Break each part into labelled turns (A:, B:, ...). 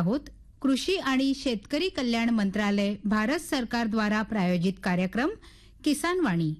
A: आहोत कृषी आणि शेतकरी कल्याण मंत्रालय भारत सरकार द्वारा प्रायोजित कार्यक्रम किसान वाणी.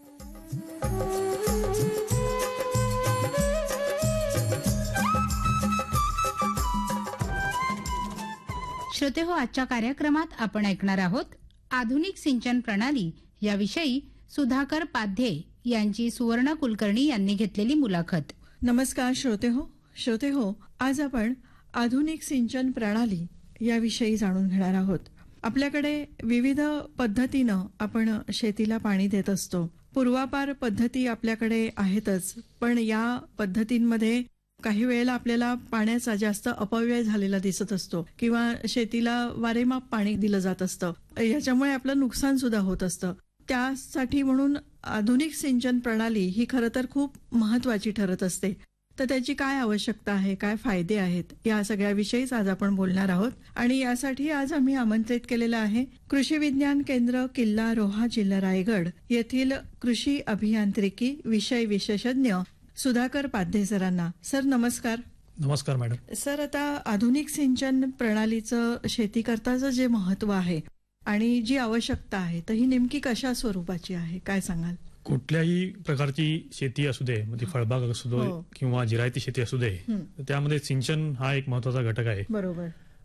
A: श्रोतेहो, आजच्या कार्यक्रमात आपण ऐकणार आहोत आधुनिक सिंचन प्रणाली याविषयी सुधाकर पाध्ये यांची सुवर्ण कुलकर्णी यांनी घेतलेली मुलाखत.
B: नमस्कार श्रोतेहो, आज आपण आधुनिक सिंचन प्रणाली याविषयी जाणून घेणार आहोत. आपल्याकडे विविध पद्धतीनं आपण शेतीला पाणी देत असतो. पूर्वापार पद्धती आपल्याकडे आहेतच, पण या पद्धतींमध्ये काही वेळेला आपल्याला पाण्याचा जास्त अपव्यय झालेला दिसत असतो किंवा शेतीला वारेमाप पाणी दिलं जात असतं. याच्यामुळे आपलं नुकसान सुद्धा होत असतं. त्यासाठी म्हणून आधुनिक सिंचन प्रणाली ही खरं तर खूप महत्वाची ठरत असते. तर त्याची काय आवश्यकता आहे, काय फायदे आहेत, या सगळ्याविषयीच आज आपण बोलणार आहोत. आणि यासाठी आज आम्ही आमंत्रित केलेलं आहे कृषी विज्ञान केंद्र किल्ला रोहा जिल्हा रायगड येथील कृषी अभियांत्रिकी विषय विशेषज्ञ सुधाकर पाध्ये सरांना. सर नमस्कार.
C: नमस्कार मॅडम.
B: सर, आता आधुनिक सिंचन प्रणालीचं शेती करताचं जे महत्व आहे आणि जी आवश्यकता आहे तर ही नेमकी कशा स्वरूपाची आहे, काय सांगाल?
C: कुठल्याही प्रकारची शेती असू दे, म्हणजे फळबाग असू दे किंवा जिरायती शेती असू दे, त्यामध्ये सिंचन हा एक महत्वाचा घटक आहे.
B: बरोबर.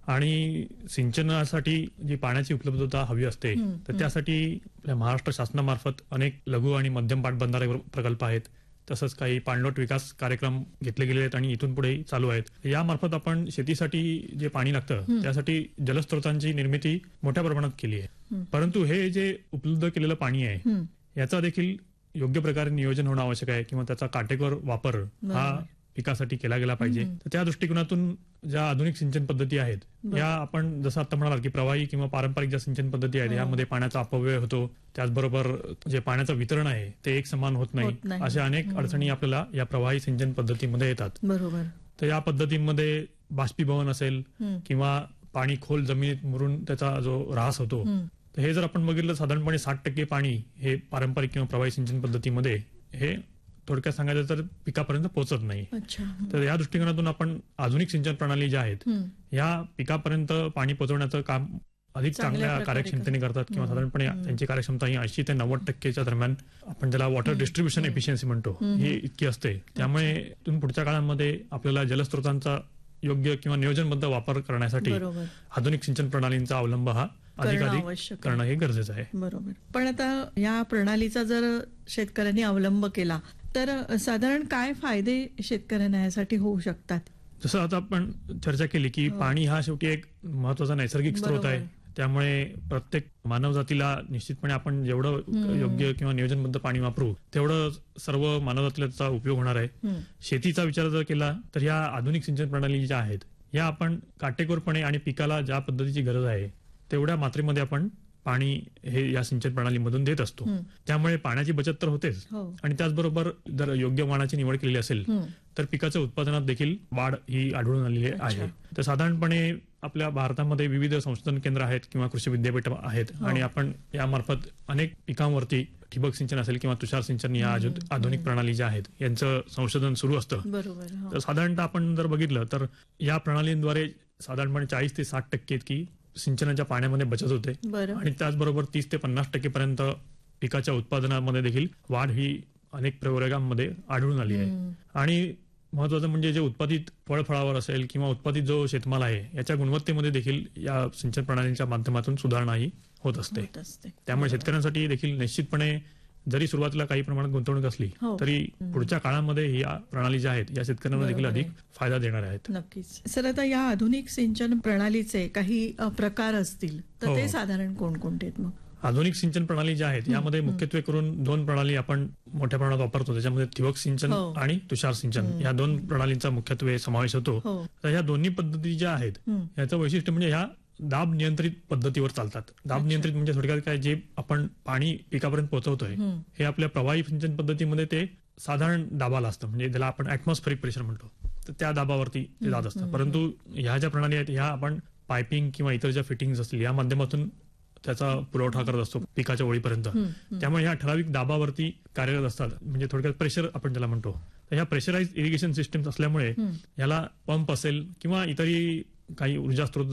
C: आणि सिंचनासाठी जी पाण्याची उपलब्धता हवी असते तर त्यासाठी महाराष्ट्र शासनामार्फत अनेक लघु आणि मध्यम पाटबंधारे प्रकल्प आहेत. तसंच काही पाणलोट विकास कार्यक्रम घेतले गेले आहेत आणि इथून पुढे चालू आहेत. यामार्फत आपण शेतीसाठी जे पाणी लागतं त्यासाठी जलस्रोतांची निर्मिती मोठ्या प्रमाणात केली आहे. परंतु हे जे उपलब्ध केलेलं पाणी आहे याचा देखील योग्य प्रकारे नियोजन होणं आवश्यक आहे किंवा त्याचा काटेकोर वापर हा पिकासाठी केला गेला पाहिजे. तर त्या दृष्टिकोनातून ज्या आधुनिक सिंचन पद्धती आहेत या आपण जसं आता म्हणालात की प्रवाही किंवा पारंपरिक ज्या सिंचन पद्धती आहेत यामध्ये पाण्याचा अपव्यय होतो. त्याचबरोबर जे पाण्याचं वितरण आहे ते एक समान होत नाही. अशा अनेक अडचणी आपल्याला या प्रवाही सिंचन पद्धतीमध्ये येतात.
B: बरोबर.
C: तर या पद्धतीमध्ये बाष्पीभवन असेल किंवा पाणी खोल जमिनीत मुरून त्याचा जो ऱ्हास होतो, तर हे जर आपण बघितलं साधारणपणे 60% पाणी हे पारंपरिक किंवा प्रवाही सिंचन पद्धतीमध्ये हे थोडक्यात सांगायचं तर पिकापर्यंत पोहोचत नाही. तर या दृष्टिकोनातून आपण आधुनिक सिंचन प्रणाली ज्या आहेत या पिकापर्यंत पाणी पोहोचवण्याचं काम अधिक चांगल्या कार्यक्षमतेने करतात किंवा साधारणपणे त्यांची कार्यक्षमता ही 80 ते 90% दरम्यान आपण ज्याला वॉटर डिस्ट्रीब्युशन एफिशियन्सी म्हणतो ही इतकी असते. त्यामुळे इथून पुढच्या काळामध्ये आपल्याला जलस्रोतांचा योग्य किंवा नियोजनबद्ध वापर करण्यासाठी आधुनिक सिंचन प्रणालींचा अवलंब हा अधिकाधिक करणं हे गरजेचं आहे.
B: बरोबर. पण आता या प्रणालीचा जर शेतकऱ्यांनी अवलंब केला तर साधारण काय फायदे शेतकऱ्यांना यासाठी होऊ शकतात?
C: जसं आता आपण चर्चा केली की पाणी हा शेवटी एक महत्वाचा नैसर्गिक स्रोत आहे. त्यामुळे प्रत्येक मानवजातीला निश्चितपणे आपण जेवढं योग्य किंवा नियोजनबद्ध पाणी वापरू तेवढं सर्व मानवजातीला त्याचा उपयोग होणार आहे. शेतीचा विचार जर केला तर या आधुनिक सिंचन प्रणाली ज्या आहेत या आपण काटेकोरपणे आणि पिकाला ज्या पद्धतीची गरज आहे तेवढ्या मात्रेमध्ये आपण पाणी हे या सिंचन प्रणालीमधून देत असतो. त्यामुळे पाण्याची बचत तर होतेच आणि त्याचबरोबर जर योग्य वाणाची निवड केलेली असेल तर पिकाच्या उत्पादनात देखील वाढ ही आढळून आलेली आहे. तर साधारणपणे आपल्या भारतामध्ये विविध संशोधन केंद्र आहेत किंवा कृषी विद्यापीठ आहेत आणि आपण यामार्फत अनेक पिकांवरती ठिबक सिंचन असेल किंवा तुषार सिंचन या आधुनिक प्रणाली ज्या आहेत यांचं संशोधन सुरू असतं. तर साधारणतः आपण जर बघितलं तर या प्रणालींद्वारे साधारणपणे 40 ते 60% इतकी सिंचनाच्या पाण्यामध्ये बचत होते आणि त्याचबरोबर 30 ते 50% पर्यंत पिकाच्या उत्पादनामध्ये देखील वाढ ही अनेक प्रयोगांमध्ये आढळून आली आहे. आणि महत्वाचं म्हणजे जे उत्पादित फळफळावर असेल किंवा उत्पादित जो शेतमाल आहे याच्या गुणवत्तेमध्ये देखील या सिंचन प्रणालीच्या माध्यमातून सुधारणाही होत असते. त्यामुळे शेतकऱ्यांसाठी देखील निश्चितपणे जरी सुरुवातीला काही प्रमाणात गुंतवणूक असली तरी पुढच्या काळामध्ये या प्रणाली ज्या आहेत या शेतकऱ्यांना देखील अधिक फायदा देणार आहेत.
B: नक्कीच. सर, आता या आधुनिक सिंचन प्रणालीचे काही प्रकार असतील तर ते साधारण कोणकोणते आहेत? मग
C: आधुनिक सिंचन प्रणाली ज्या आहेत यामध्ये मुख्यत्वे करून 2 प्रणाली आपण मोठ्या प्रमाणात वापरतो. त्याच्यामध्ये ठिबक सिंचन आणि तुषार सिंचन या 2 प्रणालींचा मुख्यत्वे समावेश होतो. तर ह्या दोन्ही पद्धती ज्या आहेत याचं वैशिष्ट्य म्हणजे ह्या दाब नियंत्रित पद्धतीवर चालतात. दाब नियंत्रित म्हणजे थोडक्यात काय, जे आपण पाणी पिकापर्यंत पोहोचवतोय हे आपल्या प्रवाही सिंचन पद्धतीमध्ये ते साधारण दाबाला असतं, म्हणजे त्याला आपण ऍटमॉस्फेरिक प्रेशर म्हणतो, तर त्या दाबावरती ते जात असतं. परंतु ह्या ज्या प्रणाली आहेत ह्या आपण पायपिंग किंवा इतर ज्या फिटिंग्स असतील या माध्यमातून त्याचा पुरवठा करत असतो पिकाच्या ओळीपर्यंत. त्यामुळे ह्या ठराविक दाबावरती कार्यरत असतात, म्हणजे थोडक्यात प्रेशर आपण त्याला म्हणतो. तर ह्या प्रेशराइज इरिगेशन सिस्टम्स असल्यामुळे याला पंप असेल किंवा इतरही काही ऊर्जा स्रोत